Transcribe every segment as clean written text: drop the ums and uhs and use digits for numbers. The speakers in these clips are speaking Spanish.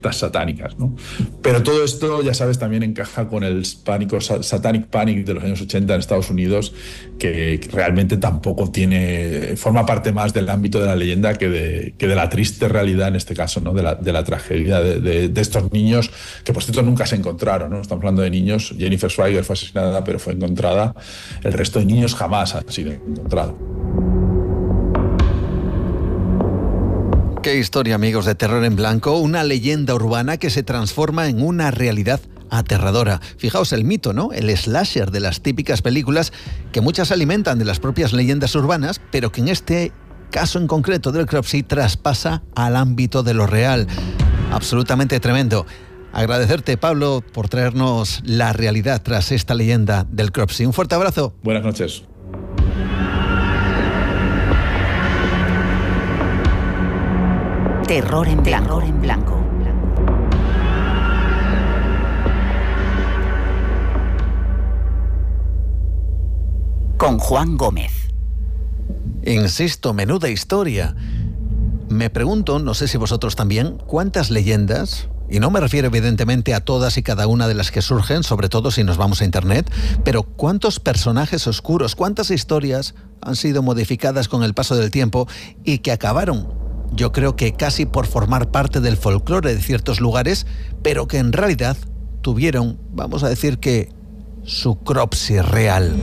satánicas, ¿no? Pero todo esto, ya sabes, también encaja con el Satanic Panic de los años 80 en Estados Unidos, que realmente tampoco forma parte más del ámbito de la leyenda que de la triste realidad, en este caso, ¿no? de la tragedia de estos niños, que por cierto nunca se encontraron, ¿no? Estamos hablando de niños. Jennifer Schweiger fue asesinada, pero fue encontrada. El resto de niños jamás han sido encontrados. Qué historia, amigos, de Terror en Blanco, una leyenda urbana que se transforma en una realidad aterradora. Fijaos el mito, ¿no? El slasher de las típicas películas que muchas se alimentan de las propias leyendas urbanas, pero que en este caso en concreto del Cropsey traspasa al ámbito de lo real. Absolutamente tremendo. Agradecerte, Pablo, por traernos la realidad tras esta leyenda del Cropsey. Un fuerte abrazo. Buenas noches. Terror en blanco. Con Juan Gómez. Insisto, menuda historia. Me pregunto, no sé si vosotros también, ¿cuántas leyendas? Y no me refiero evidentemente a todas y cada una de las que surgen, sobre todo si nos vamos a internet, pero ¿cuántos personajes oscuros, cuántas historias han sido modificadas con el paso del tiempo y que acabaron, yo creo que casi por formar parte del folclore de ciertos lugares, pero que en realidad tuvieron, vamos a decir que, su Cropsey real?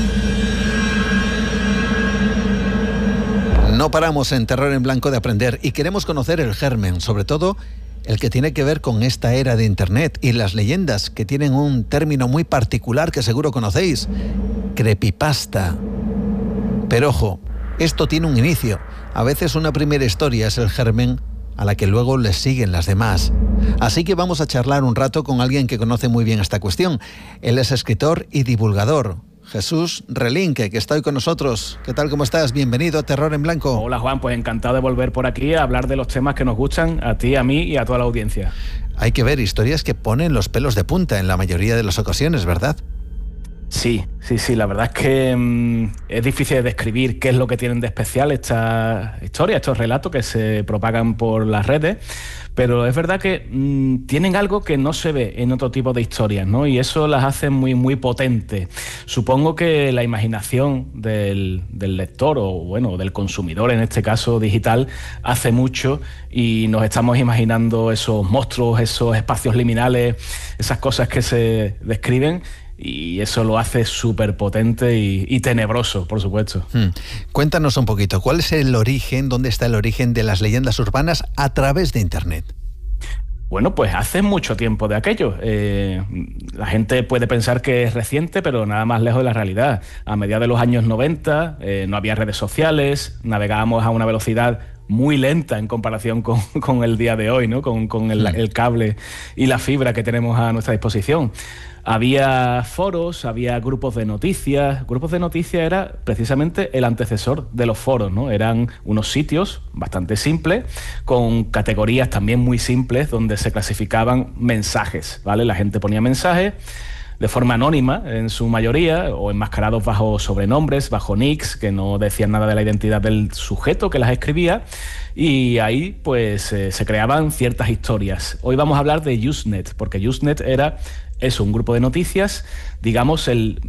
No paramos en Terror en Blanco de aprender y queremos conocer el germen, sobre todo el que tiene que ver con esta era de Internet y las leyendas, que tienen un término muy particular que seguro conocéis: creepypasta. Pero ojo, esto tiene un inicio. A veces una primera historia es el germen a la que luego les siguen las demás. Así que vamos a charlar un rato con alguien que conoce muy bien esta cuestión. Él es escritor y divulgador, Jesús Relinque, que está hoy con nosotros. ¿Qué tal, cómo estás? Bienvenido a Terror en Blanco. Hola, Juan, pues encantado de volver por aquí a hablar de los temas que nos gustan a ti, a mí y a toda la audiencia. Hay que ver historias que ponen los pelos de punta en la mayoría de las ocasiones, ¿verdad? Sí, la verdad es que es difícil de describir qué es lo que tienen de especial estas historias, estos relatos que se propagan por las redes, pero es verdad que tienen algo que no se ve en otro tipo de historias, ¿no? Y eso las hace muy, muy potentes. Supongo que la imaginación del lector, o bueno, del consumidor, en este caso digital, hace mucho, y nos estamos imaginando esos monstruos, esos espacios liminales, esas cosas que se describen, y eso lo hace súper potente y tenebroso, por supuesto. Cuéntanos un poquito, ¿cuál es el origen, dónde está el origen de las leyendas urbanas a través de Internet? Bueno, pues hace mucho tiempo de aquello. La gente puede pensar que es reciente, pero nada más lejos de la realidad. A mediados de los años 90 no había redes sociales, navegábamos a una velocidad muy lenta en comparación con el día de hoy, ¿no? Con el cable y la fibra que tenemos a nuestra disposición. Había foros, había grupos de noticias. Grupos de noticias era precisamente el antecesor de los foros, ¿no? Eran unos sitios bastante simples, con categorías también muy simples, donde se clasificaban mensajes, ¿vale? La gente ponía mensajes de forma anónima, en su mayoría, o enmascarados bajo sobrenombres, bajo nicks, que no decían nada de la identidad del sujeto que las escribía, y ahí pues se creaban ciertas historias. Hoy vamos a hablar de Usenet, porque Usenet era eso, un grupo de noticias, digamos el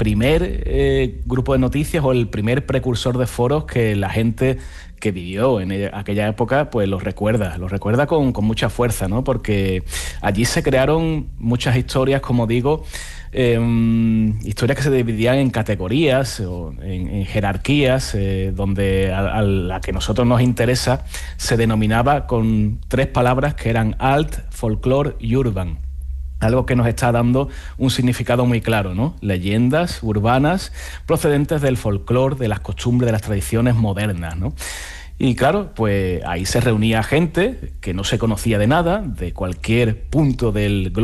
primer grupo de noticias o el primer precursor de foros que la gente que vivió en aquella época pues los recuerda con mucha fuerza, ¿no? Porque allí se crearon muchas historias, como digo, historias que se dividían en categorías o en jerarquías, donde a la que nosotros nos interesa se denominaba con 3 palabras que eran alt, folklore y urban. Algo que nos está dando un significado muy claro, ¿no? Leyendas urbanas procedentes del folclore, de las costumbres, de las tradiciones modernas, ¿no? Y claro, pues ahí se reunía gente que no se conocía de nada, de cualquier punto del globo,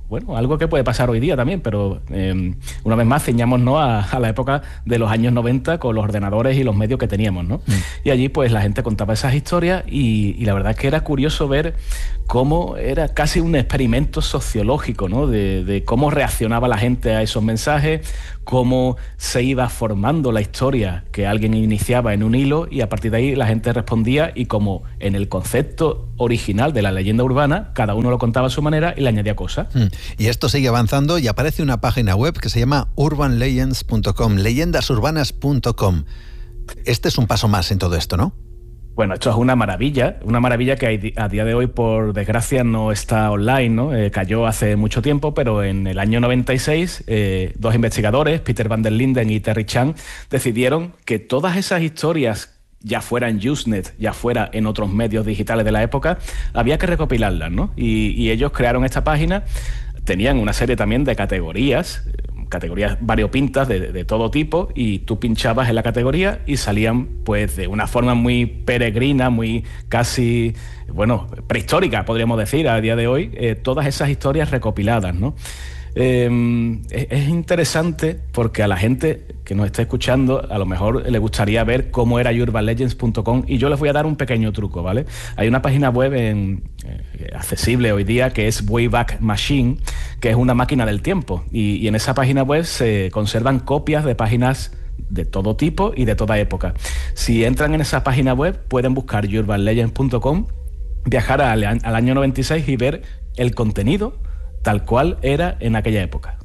bueno, algo que puede pasar hoy día también, pero una vez más ciñámonos a la época de los años 90 con los ordenadores y los medios que teníamos, ¿no? Y allí pues la gente contaba esas historias y la verdad es que era curioso ver cómo era casi un experimento sociológico, ¿no? De cómo reaccionaba la gente a esos mensajes, cómo se iba formando la historia que alguien iniciaba en un hilo y a partir de ahí la gente respondía, y como en el concepto original de la leyenda urbana, cada uno lo contaba a su manera y le añadía cosas. Y esto sigue avanzando y aparece una página web que se llama urbanlegends.com, leyendasurbanas.com. Este es un paso más en todo esto, ¿no? Bueno, esto es una maravilla que a día de hoy, por desgracia, no está online, ¿no? Cayó hace mucho tiempo, pero en el año 96, dos investigadores, Peter van der Linden y Terry Chan, decidieron que todas esas historias, ya fuera en Usenet, ya fuera en otros medios digitales de la época, había que recopilarlas, ¿no? Y ellos crearon esta página. Tenían una serie también de categorías variopintas de todo tipo, y tú pinchabas en la categoría y salían pues de una forma muy peregrina, muy casi, bueno, prehistórica, podríamos decir, a día de hoy, todas esas historias recopiladas, ¿no? Es interesante porque a la gente que nos está escuchando a lo mejor le gustaría ver cómo era urbanlegends.com, y yo les voy a dar un pequeño truco, ¿vale? Hay una página web accesible hoy día que es Wayback Machine, que es una máquina del tiempo, y en esa página web se conservan copias de páginas de todo tipo y de toda época. Si entran en esa página web pueden buscar urbanlegends.com, viajar al año 96 y ver el contenido tal cual era en aquella época.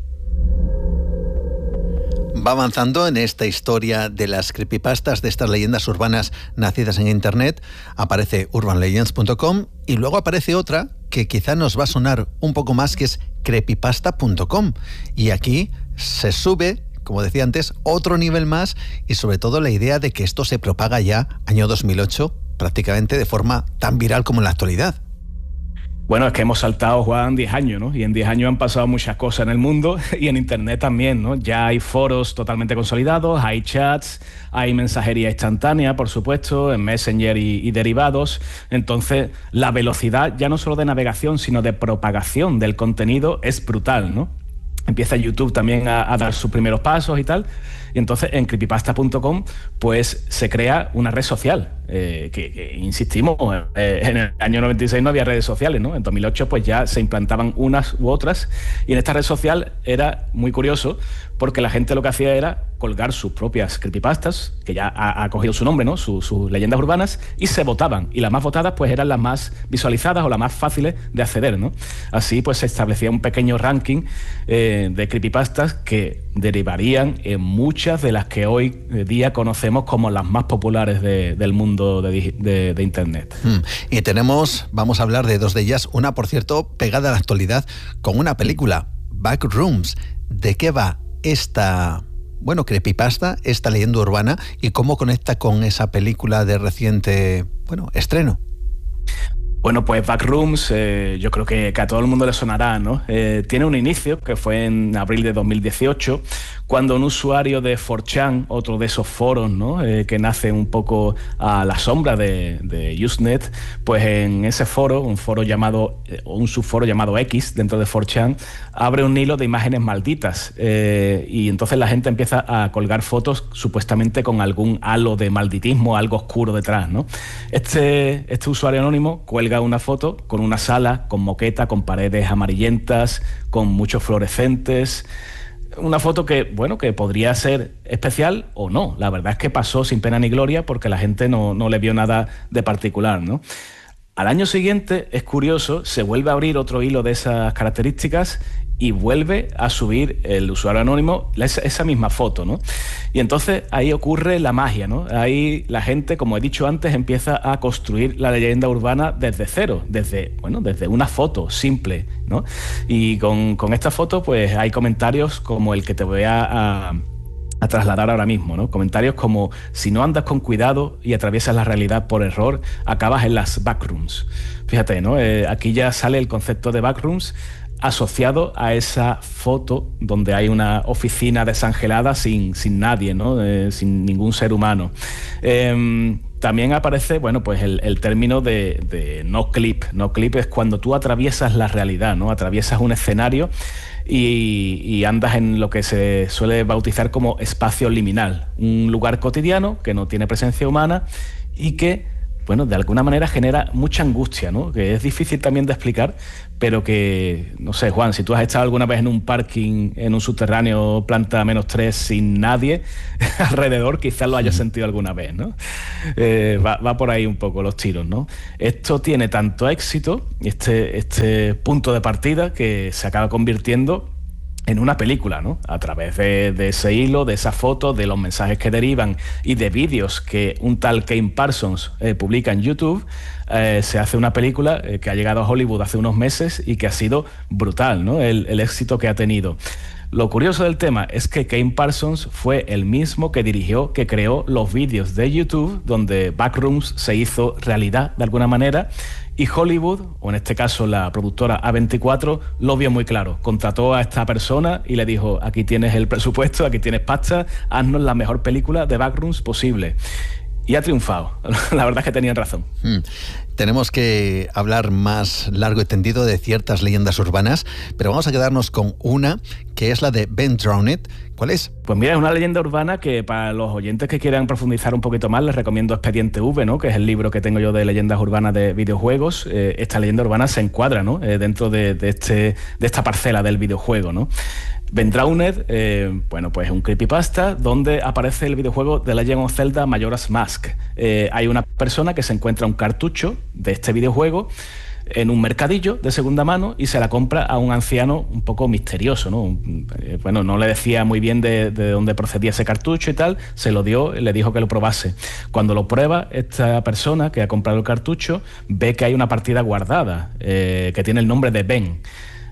Va avanzando en esta historia de las creepypastas, de estas leyendas urbanas nacidas en Internet. Aparece urbanlegends.com y luego aparece otra que quizá nos va a sonar un poco más, que es creepypasta.com. Y aquí se sube, como decía antes, otro nivel más, y sobre todo la idea de que esto se propaga ya año 2008 prácticamente de forma tan viral como en la actualidad. Bueno, es que hemos saltado, Juan, 10 años, ¿no? Y en 10 años han pasado muchas cosas en el mundo y en Internet también, ¿no? Ya hay foros totalmente consolidados, hay chats, hay mensajería instantánea, por supuesto, en Messenger y derivados. Entonces, la velocidad, ya no solo de navegación, sino de propagación del contenido es brutal, ¿no? Empieza YouTube también a dar sus primeros pasos y tal. Y entonces en creepypasta.com pues se crea una red social, que insistimos, en el año 96 no había redes sociales, ¿no? En 2008 pues ya se implantaban unas u otras, y en esta red social era muy curioso porque la gente lo que hacía era colgar sus propias creepypastas, que ya ha cogido su nombre, ¿no? Sus leyendas urbanas, y se votaban, y las más votadas pues eran las más visualizadas o las más fáciles de acceder, ¿no? Así pues se establecía un pequeño ranking de creepypastas que derivarían en muchas de las que hoy día conocemos como las más populares del mundo de Internet. Y vamos a hablar de dos de ellas, una por cierto pegada a la actualidad con una película, Backrooms. ¿De qué va esta, creepypasta, esta leyenda urbana, y cómo conecta con esa película de reciente, estreno? Bueno, pues Backrooms, yo creo que a todo el mundo le sonará, ¿no? Tiene un inicio que fue en abril de 2018, cuando un usuario de 4chan, otro de esos foros, ¿no? Que nace un poco a la sombra de Usenet, pues en ese foro, un subforo llamado X dentro de 4chan, abre un hilo de imágenes malditas, y entonces la gente empieza a colgar fotos supuestamente con algún halo de malditismo, algo oscuro detrás, ¿no? Este usuario anónimo cuelga una foto con una sala, con moqueta, con paredes amarillentas, con muchos fluorescentes. Una foto que podría ser especial o no. La verdad es que pasó sin pena ni gloria porque la gente no le vio nada de particular, ¿no? Al año siguiente, es curioso, se vuelve a abrir otro hilo de esas características y vuelve a subir el usuario anónimo esa misma foto, ¿no? Y entonces ahí ocurre la magia, ¿no? Ahí la gente, como he dicho antes, empieza a construir la leyenda urbana desde cero, desde una foto simple, ¿no? Y con esta foto pues hay comentarios como el que te voy a trasladar ahora mismo, ¿no? Comentarios como: si no andas con cuidado y atraviesas la realidad por error, acabas en las backrooms. Fíjate, ¿no? Aquí ya sale el concepto de backrooms asociado a esa foto donde hay una oficina desangelada sin nadie, ¿no? Sin ningún ser humano. También aparece, bueno, pues el término de no clip. No clip es cuando tú atraviesas la realidad, ¿no? Atraviesas un escenario y andas en lo que se suele bautizar como espacio liminal, un lugar cotidiano que no tiene presencia humana y que, bueno, de alguna manera genera mucha angustia, ¿no? Que es difícil también de explicar, pero que, no sé, Juan, si tú has estado alguna vez en un parking, en un subterráneo, planta -3, sin nadie alrededor, quizás lo hayas sentido alguna vez, ¿no? Va por ahí un poco los tiros, ¿no? Esto tiene tanto éxito, este punto de partida, que se acaba convirtiendo en una película, ¿no? A través de ese hilo, de esas fotos, de los mensajes que derivan y de vídeos que un tal Kane Parsons publica en YouTube, se hace una película que ha llegado a Hollywood hace unos meses y que ha sido brutal, ¿no? El éxito que ha tenido. Lo curioso del tema es que Kane Parsons fue el mismo que dirigió, que creó los vídeos de YouTube donde Backrooms se hizo realidad de alguna manera, y Hollywood, o en este caso la productora A24, lo vio muy claro. Contrató a esta persona y le dijo: aquí tienes el presupuesto, aquí tienes pasta, haznos la mejor película de Backrooms posible. Y ha triunfado. La verdad es que tenían razón. Tenemos que hablar más largo y tendido de ciertas leyendas urbanas, pero vamos a quedarnos con una, que es la de Ben Drowned. ¿Cuál es? Pues mira, es una leyenda urbana que para los oyentes que quieran profundizar un poquito más les recomiendo Expediente V, ¿no? Que es el libro que tengo yo de leyendas urbanas de videojuegos. Esta leyenda urbana se encuadra, ¿no? Dentro de esta parcela del videojuego, ¿no? Ben Drowned, bueno, pues es un creepypasta donde aparece el videojuego The Legend of Zelda Majora's Mask. Hay una persona que se encuentra un cartucho de este videojuego en un mercadillo de segunda mano y se la compra a un anciano un poco misterioso, ¿no? Bueno, no le decía muy bien de dónde procedía ese cartucho y tal, se lo dio, le dijo que lo probase. Cuando lo prueba, esta persona que ha comprado el cartucho ve que hay una partida guardada que tiene el nombre de Ben.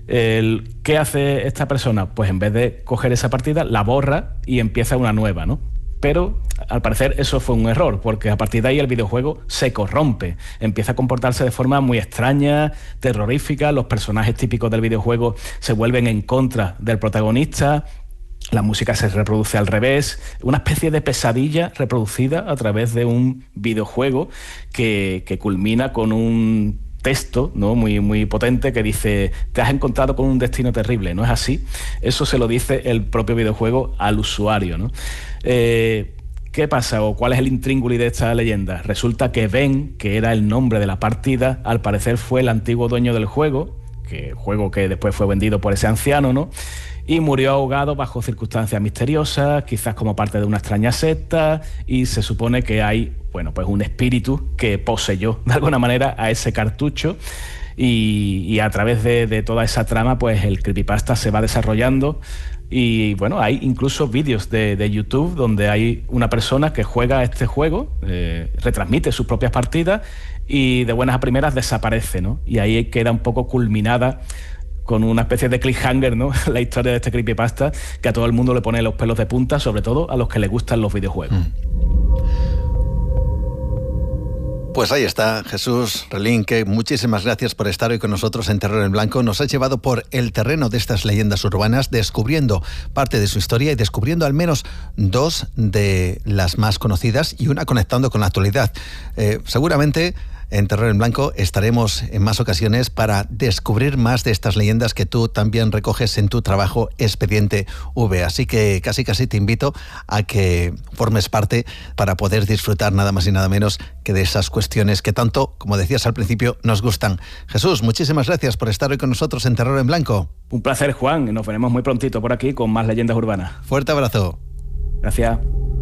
¿Qué hace esta persona? Pues en vez de coger esa partida, la borra y empieza una nueva, ¿no? Pero al parecer eso fue un error, porque a partir de ahí el videojuego se corrompe, empieza a comportarse de forma muy extraña, terrorífica, los personajes típicos del videojuego se vuelven en contra del protagonista, la música se reproduce al revés, una especie de pesadilla reproducida a través de un videojuego que culmina con un texto, ¿no? muy potente, que dice: te has encontrado con un destino terrible. No es así, eso se lo dice el propio videojuego al usuario, ¿no? ¿Qué pasa o cuál es el intríngulis de esta leyenda? Resulta que Ben, que era el nombre de la partida, al parecer fue el antiguo dueño del juego que después fue vendido por ese anciano, ¿no? Y murió ahogado bajo circunstancias misteriosas, quizás como parte de una extraña secta, y se supone que hay, bueno, pues un espíritu que poseyó de alguna manera a ese cartucho, y a través de toda esa trama, pues el creepypasta se va desarrollando. Y bueno, hay incluso vídeos de YouTube donde hay una persona que juega este juego, retransmite sus propias partidas y de buenas a primeras desaparece, ¿no? Y ahí queda un poco culminada con una especie de cliffhanger, ¿no? La historia de este creepypasta, que a todo el mundo le pone los pelos de punta, sobre todo a los que les gustan los videojuegos. Pues ahí está, Jesús Relinque, muchísimas gracias por estar hoy con nosotros en Terror en Blanco. Nos has llevado por el terreno de estas leyendas urbanas, descubriendo parte de su historia y descubriendo al menos dos de las más conocidas y una conectando con la actualidad. Seguramente en Terror en Blanco estaremos en más ocasiones para descubrir más de estas leyendas que tú también recoges en tu trabajo Expediente V. Así que casi te invito a que formes parte para poder disfrutar nada más y nada menos que de esas cuestiones que tanto, como decías al principio, nos gustan. Jesús, muchísimas gracias por estar hoy con nosotros en Terror en Blanco. Un placer, Juan, y nos veremos muy prontito por aquí con más leyendas urbanas. Fuerte abrazo. Gracias.